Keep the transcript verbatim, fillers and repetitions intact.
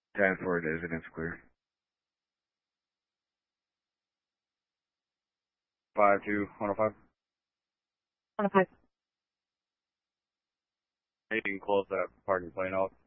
ten four residence clear. five two, one oh five. one oh five. You can close that parking plane off.